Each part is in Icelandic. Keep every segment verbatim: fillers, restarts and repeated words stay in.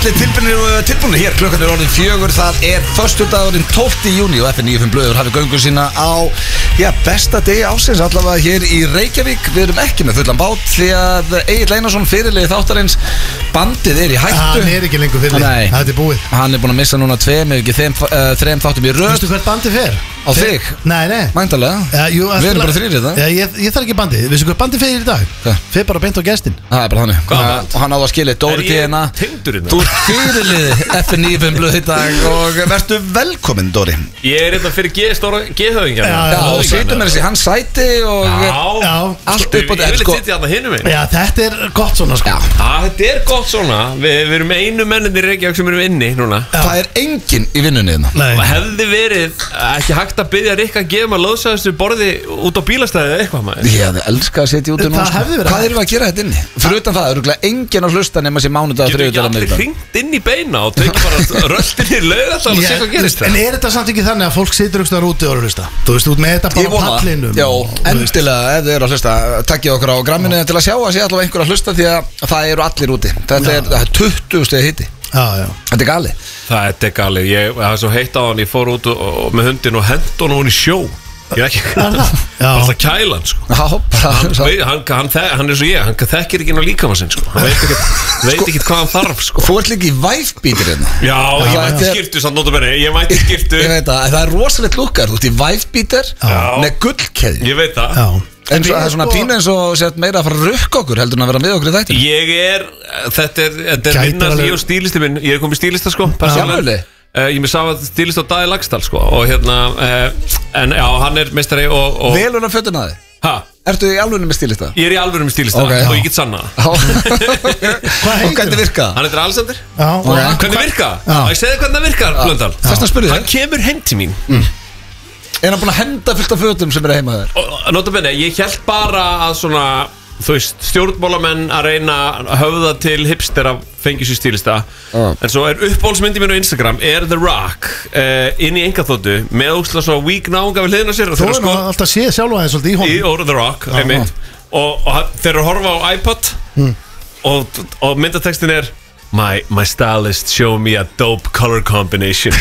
allir tilbúinir, tilbúinir hér, klukkan er orðin fjögur, það er föstudagurinn tólfta júní og F N níu fimm blöður hafið göngu sína á, já, besta degi ásins allavega hér í Reykjavík. Við erum ekki með fullan bát því að Egill Einarsson, fyrirliði þáttarins, bandið er í hættu. Hann er ekki lengur fyrirliði, þetta er búið. Hann er búin að missa núna tveim, ef ekki þeim, uh, þreim þáttum í röð. Vistu hvert bandið fer? Á þig? Nei, nei. Mæntalega. Ja, jú, við erum bara þrýrið það. Ja, ég, ég þarf ekki bandið. Vistu hvert bandið fer í dag? Hva? Fer bara beint á gestin. Það er bara þannig. Og hann á að skilja Dóri T-na. Þú ert fyrirliði F N níu fimm blöð í dag og vertu velkominn, Dóri. Ég er eitthvað fyrir G-stóra G-höfingja. Já, og situr með þessi hans sæti og allt upp á þetta. Ég vil sitja þarna hinum einn. Já, þetta er gott svona, sko. Já, þetta er gott svona. Við erum einu menninni í Reykjavík sem erum inni núna. Það er enginn í vinnunni þarna. Og hefði verið ekki hægt að biðja Rikka að gefa maður löðsæðastu borði út á bílastæði eða eitthvað maður. Ég hefði elskað að sitja út um það hefði verið. Hvað erum við að gera þetta inni? Fyrir utan það, það eru enginn að hlusta nema sér mánudag og þriðjudag að miðvikudag. Getur ekki allir hringt inn í beina og tekið bara röltin í laugardal og sé hvað gerist það. En er þetta samt ekki þannig að fólk situr ykkur úti og eru að hlusta? Þú veist, út með þetta bara á pallinum. Já, endilega ef þið eru að hlusta, takkið okkur á gramminu til að sjá að sé allavega einhver að hlusta því að það eru allir úti. Þetta er, er tuttugu stiga hiti. Já, já. Þetta er galið. Það er galið. Ég það er svo heitt á hann, ég fór út og, og með hundin og hent honum hún í sjó. Ég er ekki bara það kæla hann sko. Já, bara hann, hann, hann, hann er svo ég, hann þekkir ekki inn á líkamann sinn sko. Hann veit ekki, veit ekki hvað hann þarf sko. Þú ert líka í wife-beater hérna. Já, ég mætti skirtu samt notabene. Ég mætti skirtu. Ég veit það, það er rosalegt lukkar. Þú ert í wife-beater með gullkeðju. Ég veit það. Já. En það er svona pínu eins og sett meira að fara að rukka okkur heldur en að vera með okkur í þættinu. Ég er, þetta er, þetta er minna því og stílisti minn. Ég er komið stílista sko. Sjálfurli? Uh, ég með sá að stílist á Daði Laxdal sko. Og hérna, uh, en já, hann er meistari og, og... Velur að fötuna þig? Hæ? Ertu í alvörinu með stílista? Ég er í alvörinu með stílista okay, og ég get sanna það. Og hvernig virka það? Hann heitir Alexander. Já, okay. Hvernig virka það? Ég segði hvernig það virkar, Blöndal. Þess að spyrja þig. Hann kemur heim til mín. mm. Er hann búin að henda fullt af fötum sem er heima þér? Og notabene, ég held bara að svona, þú veist, stjórnmálamenn að reyna að höfða til hipster að fengi sér stílista. uh. En svo er uppbólsmyndi minn á Instagram er The Rock uh, inn í engaþóttu með ósla svo weak náunga við hliðina sér. Þú er sko, alltaf séð sjálfa þess svolítið í honum. Í og The Rock, uh, einmitt. Uh. Og, og þeir eru að horfa á iPod mm. og, og myndatextin er My, my stylist show me a dope color combination.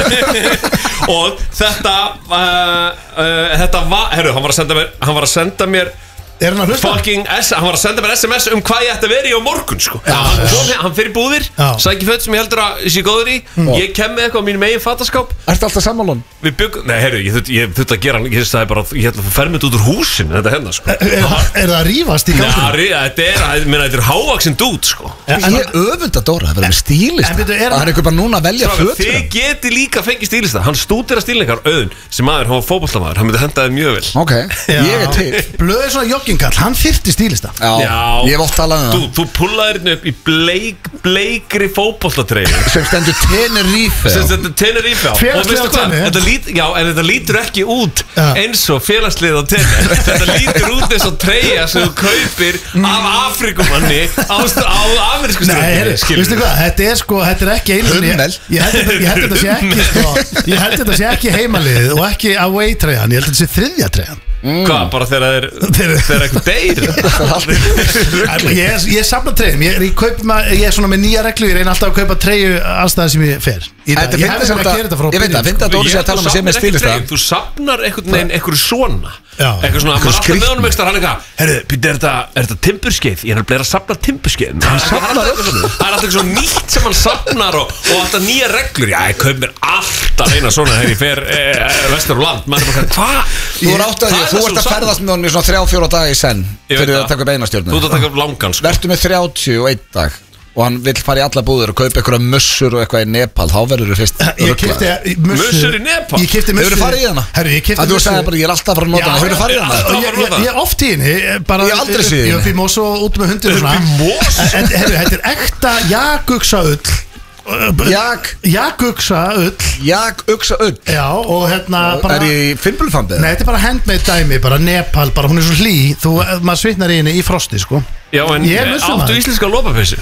Og þetta uh, uh, Þetta var, herru, hann var að senda mér Hann var að senda mér Er hann að hlusta? Fucking S, hann var að senda mér S M S um hvað ég ætti að vera í á morgun sko. Já, hann, kom, hann fyrir búðir, sækir föt sem ég heldur að sé góður í. mm. Ég kem með eitthvað á mínum eigin fattaskáp. Ertu alltaf sammálun? Við byggum, nei herru, ég þurfti að gera. Ég sagði bara, ég ætla að ferja mig út úr húsinu. Þetta hennar sko. Er, er, er það að rífast í gangi? Já, þetta er, minna, þetta er hávaxinn dút sko. En ég öfund að Dóra, það verður með stílista. Það er eitthvað bara núna að velja föt. Þið geti líka fengið stílista. Hann stútir að stílningar auðun sem maður, hann var fótboltamaður, hann myndi henda þér mjög vel. Ok, ég er til. Blöð er svona joggingkall, hann þyrfti stílista. Já, Já, ég hef oft talað um það. Þú, þú pullaðir hérna upp í bleik, bleikri fótboltatreyju sem stendur Tenerife. Sem stendur Tenerife. Og veistu hvað, þetta lít, já, en þetta lítur ekki út já. eins og félagslið á Tenerife. Þetta lítur út eins og treyja sem þú kaupir af Afrikumanni á, á amerísku ströndinni. Nei, veistu hvað, þetta er sko, þetta er ekki einu Hummel. Ég held þetta, ég held þetta sé ekki sko, ég held þetta sé ekki heimaliðið og ekki away treyjan, ég held þetta sé þriðja treyjan. Mm. Hvað, bara þegar það er eitthvað deyr? Ég, ég safna treyjum, ég, ég, ég er svona með nýja reglu, ég reyna alltaf að kaupa treyju allstað sem ég fer. Ég hef verið að gera þetta frá byrjun. Ég veit að, finnst að Dóri sé að tala um að sé með stílista. Þú safnar einhvern veginn einhverju svona. Eitthvað svona, maður alltaf með honum ekstra, hann eitthvað, herru, er þetta timburskeið? Ég er að safna timburskeið. Hann safnar eitthvað svona. Það er alltaf svo nýtt sem hann safnar og alltaf nýja reglur. Já, ég kaup mér alltaf eina svona þegar ég fer vestur á land. Maður er bara, hvað? Þú er átt að því, þú ert að ferðast með honum í svona þrjá, fjóra dag í senn fyrir að taka upp einastjörnu. Þú ert að taka upp langan sko. Vertu með þrjátíu og einn dag og hann vill fara í alla búður og kaupa einhverja mussur og eitthvað í Nepal, þá verður þú fyrst rugglaður. Mussur í Nepal? Ég keypti mussur. Hefur þú farið í hana? Herru, ég keypti mussur. Þú sagði bara, ég er alltaf að fara að nota hana. Hefur þú farið í hana? Ég er oft í henni. Ég er aldrei séð í henni. Ég er upp í Mós og út með hundir og svona. Upp í Mós? En herru, þetta er ekta jakugsa-ull. Jak Jakugsa-ull. Jakugsa-ull. Já, og hérna bara. Er ég í fimbulfambið? Nei, þetta er bara handmade dæmi, bara Nepal, bara hún er svo hlý. Þú, maður svitnar í henni í frosti, sko. Já, en áttu íslenska lopapeysu?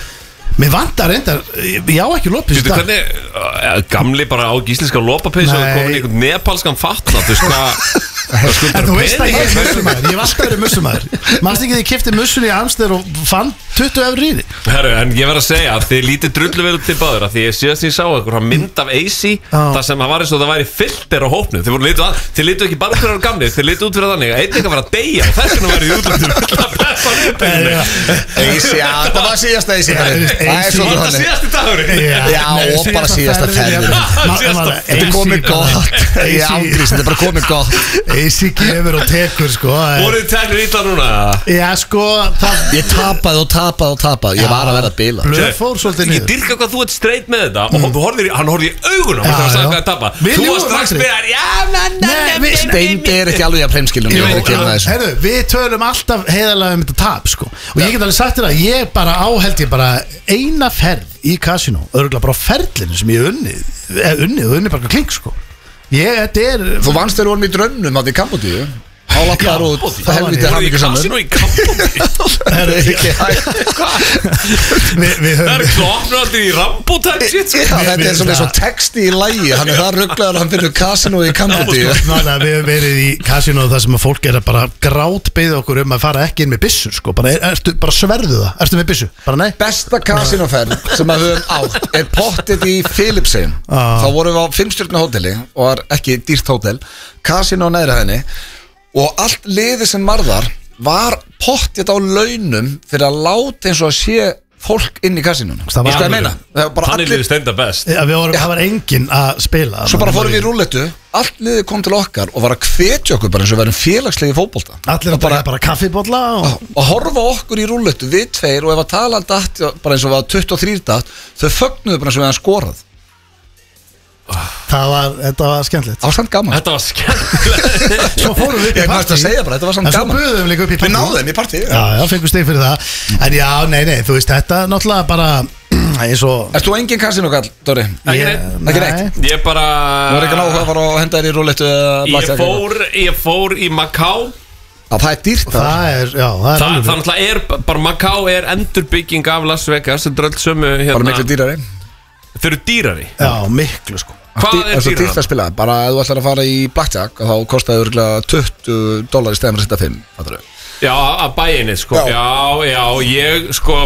Mér vantar reyndar, ég á ekki lopis Þú veit hvernig, gamli bara á gíslinska lopapeysu og komin í einhvern nepalskan fatna Þú veist hvað En þú veist að ég er mussumæður, ég hef alltaf verið mussumæður Manstu ekki því ég keypti mussun í Amster og fann tuttugu efur í því Herru, en ég verð að segja að þið lítið drullu vel til báður að því ég síðast ég sá ykkur hann mynd af A C þar sem það var eins og það væri filter á hópnu Þið voru litu að, þið litu ekki bara fyrir á gamni þið litu út fyrir þannig að einn eitthvað var að deyja og þess vegna væri í útlöndum A C, já, það var síðasta A C Það er Var það síðasti dagurinn? Já, og bara síðasta ferðin Þetta er komið gott Ég ágrís, þetta er bara komið gott A C gefur og tekur sko Voruð þið teknir illa núna? Já sko Ég tapaði og tapaði og tapaði Ég var að verða að bila Blöð fór svolítið Ég dyrka hvað þú ert straight með þetta og þú horfir, hann horfir í augun á hann þegar hann sagði hvað að tapa Þú var strax byrjar Já, Steindi er ekki alveg að premskilum Herru, við tölum alltaf heiðarlega um þetta tap sko og ég get alveg sagt þér að ég bara áheld ég bara eina ferð í kasínó örgulega bara ferlinu sem ég unnið eða unnið og unnið bara klink sko Ég, þetta er Þú vannst þegar vorum í drönnum átt í Kambodíu Hálaflar út Það helviti Voruð hann í ekki saman kasinu í Kambodíu? Það er ekki hægt Það er klopnur alltaf í Rambo-tag shit Þetta er svona eins og texti í lægi Hann er það rugglaður að hann finnur kasinu í Kambodíu Við hefum verið í kasinu þar sem að fólk er að bara grátbyggja okkur um að fara ekki inn með byssur sko. bara, er, ertu, bara sverðu það, ertu með byssu? Bara nei Besta kasinoferð sem að höfum átt er pottið í Philipsheim ah. Þá vorum við á fimmstjörnu hóteli og var ekki dýrt hótel Kasino neðri henni og allt liðið sem marðar var pottið á launum fyrir að láta eins og að sé fólk inn í kasinunum Ég sko að meina Þannig liðið stenda best ja, vorum, Það var enginn að spila Svo bara fórum við í rúllettu Allt liðið kom til okkar og var að hvetja okkur bara eins og verðum félagslegi fótbolta Allir að bara, bara kaffibólla og... og horfa okkur í rúllettu við tveir og ef að tala datt bara eins og var tuttugu og þrjú datt þau fögnuðu bara eins og við hann skorað Það var, þetta var skemmtilegt Það var samt gaman Þetta var skemmtilegt Svo fórum við upp í Ég partí mætti að segja bara, þetta var samt gaman En svo gaman buðum við líka upp í partí Við náðum þeim í partí Já, já, fengum stig fyrir það En já, nei, nei, þú veist, þetta er náttúrulega bara eins og Erst þú engin kasinokall, Dóri? Ekki neitt. Ekki neitt? Ég bara Þú var ekki náðu að fara og henda þér í rúllettu Ég fór, ég fór í Macau Það er dýrt Það er, já, það er Það það náttúrulega er, bara Macau er endurbygging af Las Vegas Þetta er öll sömu Bara hérna miklu dýrari Þau eru dýrari Já, miklu sko Hvað er Það er svo dýrt dýrara? að spila Bara ef þú ætlar að fara í blackjack Þá kostaði örgulega tuttugu dólar í stæðan að setja fimm Fattar þú? Já, að bæinni sko Já. Já, já, ég sko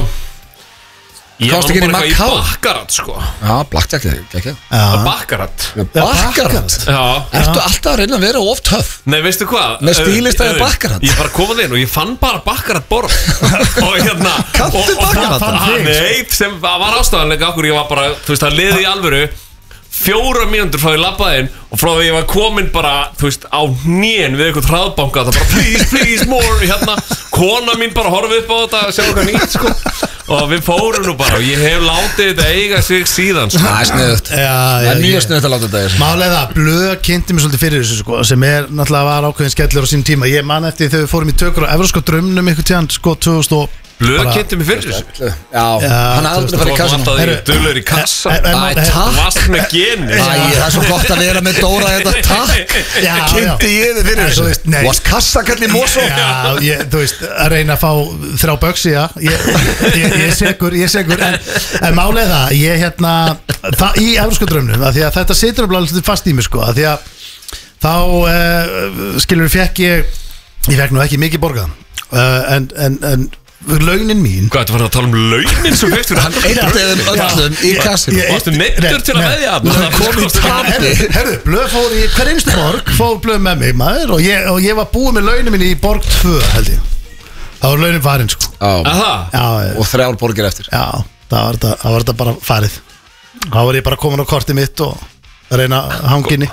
Ég Komstu var ekki inn í bara eitthvað Macau? í Baccarat sko Já, blackjack er ekki Að Baccarat Baccarat? Já Ertu alltaf að reyna að vera of töff? Nei, veistu hvað? Með stílistæði Auðun, Baccarat? Ég bara komað inn og ég fann bara Baccarat borð Og hérna Kanntu og- og- Baccarat? Ah, Fann þig, Nei, sem var ástæðanlega okkur Ég var bara, þú veist, það liði í alvöru Fjóra mínútur frá ég labbaði inn Og frá því ég var komin bara, þú veist, á hnén Við eitthvað hraðbanka Það bara, please, please, more Hérna, kona mín bara horfið upp á þetta Að sjá eitthvað nýtt, sko Og við fórum nú bara Og ég hef látið þetta eiga sig síðan, sko Það er sniðut Já, Það já, er mjög ég- sniðut að láta þetta þessu Málega það, blöð kynnti mig svolítið fyrir þessu sko, sem er náttúrulega var ákveðin skellur á sín tíma. Ég man eftir þegar við fórum í tökur á Evrópska draumnum einhvern tíðan sko tvö þúsund og Blöð bara- kynnti mig fyrir þessu Já, hann hafði aldrei farið í kasinu Þú Herru, varst dölur í kassa En- en- Æ, en- takk. Þú varst með geni Æ, það er svo gott að vera með Dóra þetta takk Já, Kynnti já. ég þið fyrir En þú þessu veist, nei. Þú varst kassakall í Mosó Já, ég, þú veist, að reyna að fá þrjá böksi, já Ég, ég, ég er segur, ég er segur En, en málega það, ég hérna það, Í Evrópska draumnum, af því að þetta situr alveg fast í mig sko, af því að þá, uh, skilur við, fekk ég Ég fekk nú ekki mikið borgað uh, En, en, en launin mín Hvað, þetta var að tala um launin sem fyrst Hann eitti þeim öllum í kasinu Ég- Varstu neittur til að Nei, veðja Þú hefði komið í tapi Herðu, herðu, blöð fór í hver einstu borg Fór blöð með mig maður Og ég, og ég var búið með launin minni í borg tvö held ég Það var launin farin sko Aha, Já, já, Og þrjár borgir eftir já það var þetta, það var þetta bara farið Þá var ég bara komin á kortið mitt Og að reyna hanginni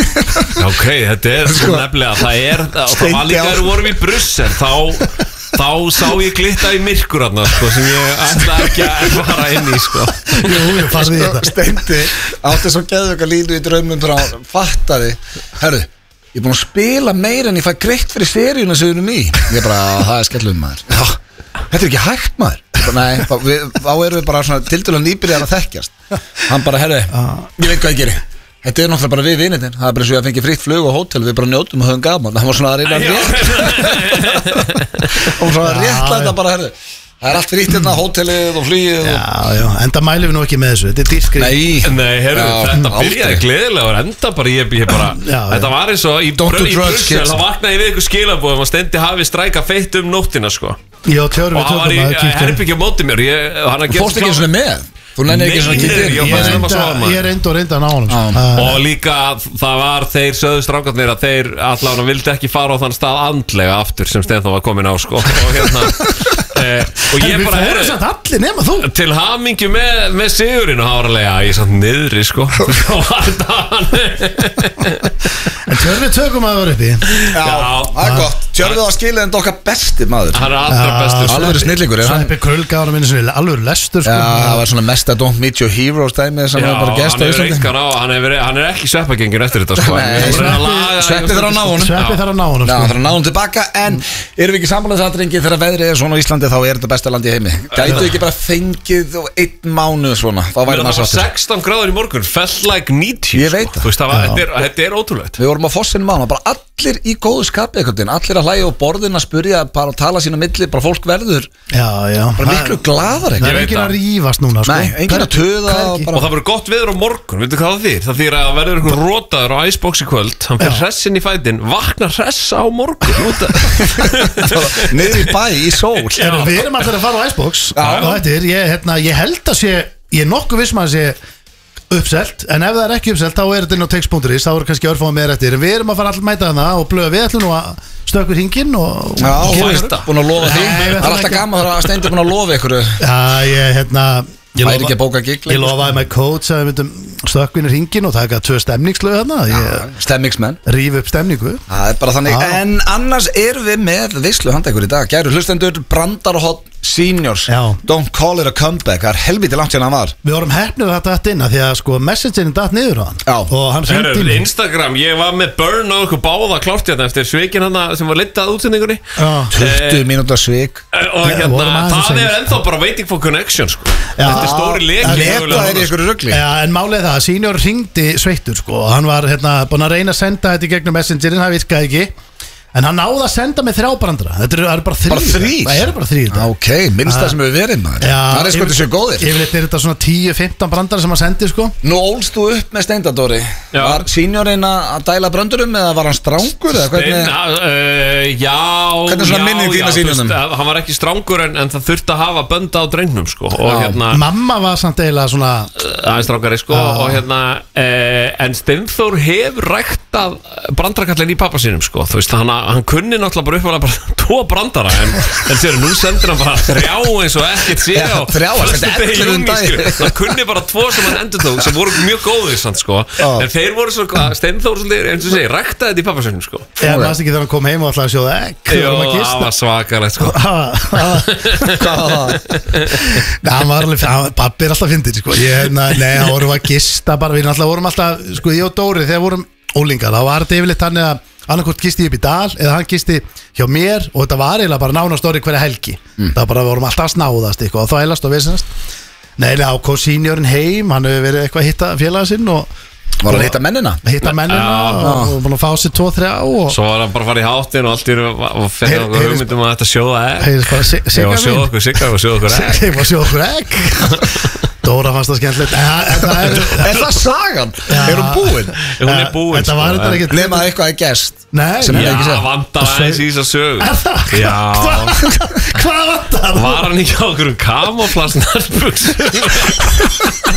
ok, þetta er sko nefnilega Það er, og það var líka þegar við vorum í Brussel Þá Þá sá ég glitta í myrkur þarna, sko, sem ég ætla ekki að fara inn í, sko. Jú, ég farði í þetta Steindi átti svo geðvöka línu í draumum frá fattaði Herru, ég er búin að spila meira en ég fæ greitt fyrir seríuna sem við erum í Ég bara, það er skellum maður Já, þetta er ekki hægt maður bara, Nei, þá, við, þá erum við bara svona tildulega nýbyrjar að þekkjast Hann bara, herru, ég veit hvað ég gerir Þetta er náttúrulega bara við vinirnir Það er bara eins og ég að fengi fritt flug og hótel Við bara njótum og höfum gaman Það var svona að reyna að rétt Og svona að réttla þetta bara, herru Það er allt fyrir ítt hérna, hótelið og flýið Já, já, enda mælum við nú ekki með þessu. Þetta er dýrskrið. Nei, Nei, heyrðu, þetta byrjaði gleðilega og enda bara ég, ég bara Já, Þetta já. var eins og í Don't do drugs, Brussel kids. þá vaknaði ég við ykkur skilabóðum og stendi hafi stræka feitt um nóttina sko Ég og Tjörfi og hann var í herbyggja móti mér ég, hann að þú fórst ekki eins og með Þú nennir ekki eins og Nei, kíkja ég inn var Ég snemma að sofa, reyndi- maður. ég reyndi og reyndi að ná honum sko. Já. Það- Og líka það var þeir söðu strákarnir að þeir allavega vildi ekki fara á þann stað andlega aftur sem Steinþór var komin á sko og hérna e, og En ég við bara fórum heyrðu, samt allir nema þú. til hamingju með, með sigurinn og hárlega ég er samt niðri sko og var þetta hann En Tjörfi tökum að vera uppi. Já, það er gott Tjörfið á skilið en okkar besti maður hann er allra Já, bestur sko. Alveg snillingur er hann Sveppi Krulga á hann minni sinni alveg lestur sko. Já, það var svona mesta Don't Meet Your Heroes dæmið sem Já, var bara gest á hann hefur Íslandi engan á hann, hefur, hann er ekki sveppagengin eftir þetta sko. Nei, Hann er að laga- Sveppi þarf að ná honum Sveppi þarf að ná honum Já, sko. það er að ná hún tilbaka En erum við ekki sammála þess aðrengi þegar veðrið er svona á Íslandi þá er þetta besta land í heimi Gætu ekki bara fengið og einn mánuð svona Þá væri Það maður var sáttur sextán gráður í morgun Fell like níutíu Ég veit sko. það. Þú veist, það var, þetta, er, þetta er ótrúlegt Við vorum á fossinum á hana, bara allir í góðu skapi einhvern veginn, allir að hlæja á borðin að spurja bara að tala sína milli, bara fólk verður Já, já bara miklu glaðar Það ekki er veit enginn það. að rífast núna sko. Nei, enginn að tuða og Og bara það verður gott viður á morgun, veitu hvað það þýr? Það þýr að verður einhver rótaður á Icebox í kvöld Hann fyrir Já. hressin í fætin, vaknar hressa á morgun út af- niður í bæ í sól En við erum allir að fara á Icebox Já. og þetta er, ég, hérna, ég held að sé ég er nokkuð viss maður að sé uppselt, en ef það er ekki uppselt þá er þetta inn á text punktur is, þá er kannski örfáum með eftir en við erum að fara allir mæta þarna og blöða við ætlum nú að stökkur hringinn og Já, og þú gera veist, þetta. búin að lofa því Nei, við Það er ætlum alltaf ekki- gaman þegar að Steindi búin að lofa ykkur Já, ég, hérna Ég Væri ekki að bóka gig lengur, Ég lofaði með coach að við myndum stökkvinni hringinn og taka tvö stemningslög þarna ég Stemmingsmenn ríf upp stemningu Það er bara þannig, Já. en annars erum við með veislu handa ykkur í dag Gæru hlustendur, Brandarhot Seniors Já. Don't call it a comeback Það er helviti langt hérna hann var Við vorum hefnið að þetta inn að því að sko messengerin datt niður á hann Já. og hann Herru, hringdi Instagram, ég var með burn á okkur báða klárt hérna eftir svikin hann sem var litað útsendingunni Já. tuttugu mínúta svik Og Já, hérna, vorum aðeins að það segja. er ennþá bara waiting for connection sko. Já. Þetta er stóri leki En Leta er í ykkur rugli Já, en málið er það að senior ringdi sveittur sko og hann var hérna búin að reyna að senda þetta í gegnum messengerin, það virkaði ekki en hann náði að senda með þrjá brandara þetta eru er bara þrýr Bara þrír? Það eru bara þrýr Já, Ok, minnsta sem við verið maður Það er sko þessu góðir Yfirleitt er þetta svona tíu fimmtán brandara sem hann sendi sko Nú ólst þú upp með Steindadóri Já. Var seniorinn að dæla bröndurum eða var hann strángur eða hvernig Steina, uh, Já Hvernig er svona já, minning þín já, af þú seniornum? veist, Hann var ekki strángur en, en það þurfti að hafa bönda á drengnum sko. Og Já. hérna Mamma var samt eiginlega svona aðeins strákari sko. Og hérna uh, En Steinþór hefur ræktað brandarakallin í pappa sínum sko. Þú veist, hann, hann kunni náttúrulega bara uppálega bara tvo brandara en, en sér, nú sendir hann bara þrjá eins og ekkert sé Já, á þrjá, hann sendi föstudegi í ellefu um júní, daginn. skilur. Hann kunni bara tvo sem hann endur tók sem voru mjög góðir samt, sko. Já. En þeir voru svo, Steinþór svolítið, eins og segir, ræktaði þetta í pappa sínum sko. Ég maður ekki þegar hann kom heim og ætlaði að sjóða egg við Jó, vorum að það gista. var svakalegt sko. Hvað var það? Nei, hann var alveg, hann- pabbi er alltaf fyndið sko. Ég, hérna, nei, hann vorum að gista bara, við alltaf vorum alltaf, sko, ég og Dóri þegar vorum ólingar, þá var þetta yfirleitt þannig að annarkvort gisti ég upp í dal eða hann gisti hjá mér og þetta var eiginlega bara nánast orðið hverja helgi það var bara, við vorum alltaf að snáðast eitthvað og þvælast og vissinast Nei, nei, á kom seniorinn heim, hann hefur verið eitthvað að hitta félaga sinn og Var hann að hitta mennina? hitta mennina Já. og búin að fá sér tvo, þrjá og Svo var hann bara að fara í hátinn og allt í raun og finna Heyr- okkur heyrðist- hugmyndum að þetta sjóða egg heyrðist bara sig- Ég Sigga var að sjóða mín. okkur sigga og sjóða okkur egg Ég var að sjóða okkur egg Dóra fannst það skemmtilegt En en það er Er það sagan? Er hún búin? Hún er búin Þetta var þetta ekkert Nefna að eitthvað er gest Nei, Sem nei. er ekki Já, séð. vantar aðeins í þess að sög Er það? Já Hvað var það? Var hann ekki á okkur um kamoflas nærbuxum?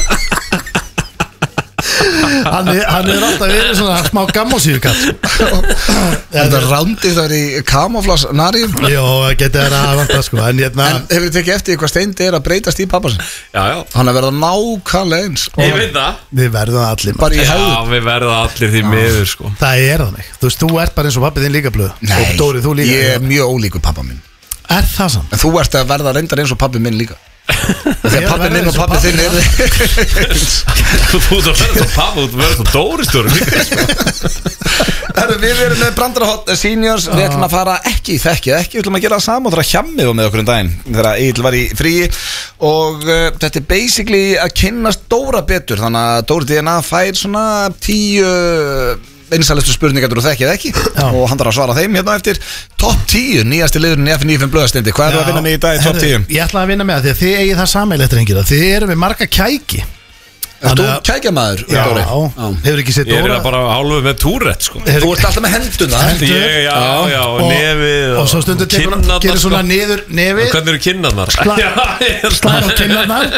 Hann er, hann er alltaf verið svona smá gammósíukatt Þetta rándið það er í kamoflas narið Jó, getið það að vanta sko En hérna En hefur þið tekið eftir því hvað Steindi er að breytast í pappa sin Já, já Hann er verið að nákvæmlega eins Ég veit það Við verðum það allir maður. Bara í Já, hefðu við verðum allir því miður sko Það er þannig Þú veist, þú ert bara eins og pappið þinn líka blöð Og Dóri, þú líka ég er mjög ólíkur pappa minn Er það samt? En þú ert að verða reyndar eins og pappi minn líka Þegar Ég er að pappi verða minn og eins og pappi þinn er Þú ert að verða það pappa, þú ert að verða það dóristjóri Herru, við erum með Brandarhot Seniors Við ætlum að fara ekki í þekkið Ekki, við ætlum að gera það sama og það er hjammið með okkur um daginn Þegar Egil var í fríi Og uh, þetta er basically að kynnast Dóra betur Þannig að Dóri D N A fær svona tíu vinsælustu spurningar þú þekkið ekki Já. Og hann þarf að svara þeim hérna eftir Topp tíu, nýjasti liðurinn í F níu fimm blöðasteindi. Hvað er þú að vinna með í dag í Topp tíu? Ég ætla að vinna með það því að þið eigið það sameiginlegt rengir. Þið eru við marga kæki. Er þú kækjamaður? Já, hefur ekki sett Ég er bara hálfu með túrett sko. Þú ert alltaf með henduna Hendur, Já, já, og nefið Og svo stundur gerir svona niður nefið Hvernig eru kinnarnar? Slær á kinnarnar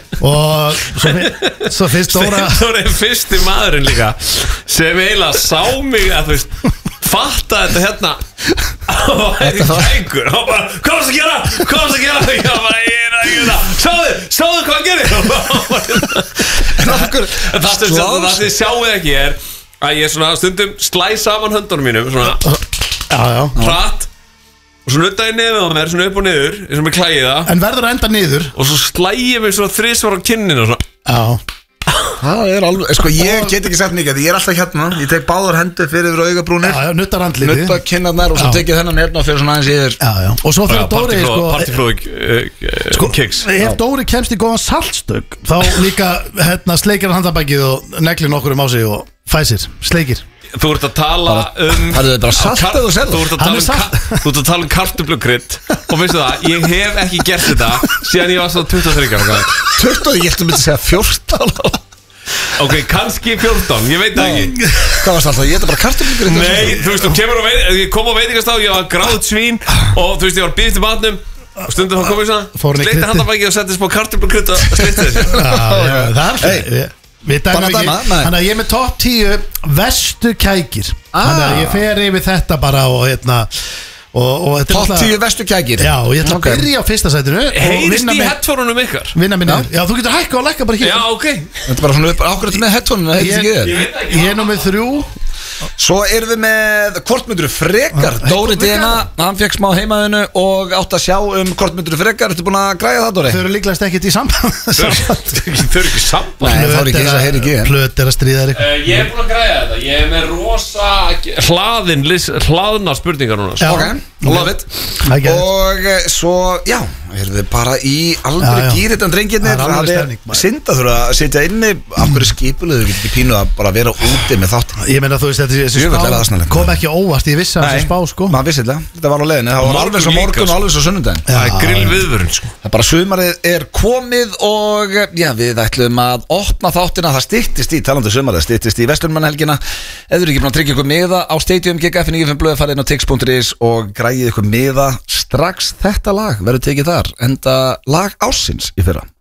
Og svo fyrst Dóra Steindór er fyrsti maðurinn líka sem eiginlega sá mig að þú veist fatta þetta hérna og það er kækur og bara, hvað varst að gera? Hvað varst að gera? Já, bara, ég er að gera Sáðu, sáðu hvað hann gerir En okkur Það sem þið sjáuð ekki er að ég svona stundum slæ saman höndunum mínum svona hratt og svo nutta ég nefið á mér svona upp og niður eins og mér klæði það En verður að enda niður og svo slæ ég mig svona þrisvar á kinninu svona Já Það er alveg, sko ég get ekki sagt mikið ég er alltaf hérna, ég tek báðar hendur fyrir yfir augabrúnir Já, já, nuttar andliti Nutta kinnarnar og svo tekið þennan hérna fyrir svona aðeins yfir Já, já, og svo fyrir Dóri sko Partiflóði Sko, kicks ef Dóri kemst í góðan saltstök þá líka, hérna, sleikir hann handabækið og neglir nokkur um á sig og fæsir, sleikir Þú ert að tala um Það er bara saltað og selð Þú ert að tala um Þú ert að tala um kartöflukrydd og veistu það, ég hef ekki gert þetta síðan ég var svo tuttugu og þrjú ára tuttugu, ég ætti að mynda að segja fjórtán Ok, kannski fjórtán, ég veit það ekki Hvað varst alltaf, ég ætti bara kartöflukrydd Nei, þú veist, þú kemur á veit Ég kom á veitingastaf, ég var gráðt svín og þú veist, ég var býðist í matnum og stundum þá kom ég svona sleikti handabæki og setti smá kartöflukrydd og sleikti þessi Það er alltaf Við dæmum ekki, þannig að ég er með topp tíu vestu kækir Þannig að ég fer yfir þetta bara og hérna Topp tíu vestu kækir Já, og ég ætla að byrja á fyrsta sætinu Heyrist í headphone-unum ykkar Vinna minni, já þú getur hækka og lækka bara hér Já, ok Þetta er bara svona upp, ákveðat með headphone-una, heyrist ekki þér Ég er nú með þrjú Svo erum við með Kortmyndur frekar Dóri Dina, hann fekk smá heimaðinu og átt að sjá um Kortmyndur frekar. Ertu búin að græða það, Dóri? Þau eru líklegast ekkert í samband Þau eru ekki samband Nei, þá er ekki þess að heyri ekki Plöt er að stríða þér uh, Ég er búin að græða þetta Ég er með rosa hlaðin hlaðna spurningar núna Já. Ok, love it Og uh, svo, já, erum við bara í alveg gýritan drengirnir Það er synd að þurfa að sitja inni Af hverju skipulegur, við getum ekki pínu að bara vera úti með þátt Ég meina þú veist þessi spá kom ekki óvart, ég vissi að þessi spá sko maður vissi þetta, þetta var á leiðinu það var alveg svo morgun og alveg svo sunnundaginn það er grillviðvörun sko það er bara sumarið er komið og já við ætlum að opna þáttina það styttist í, talandi sumarið styttist í Vestlunarmannahelgina ef þú eru ekki búin að tryggja ykkur miða á Stadium G F níu fimm blöð farið inn á tix punktur is og græðið ykkur miða strax þetta lag verður tekið þar enda lag ársins í fyrra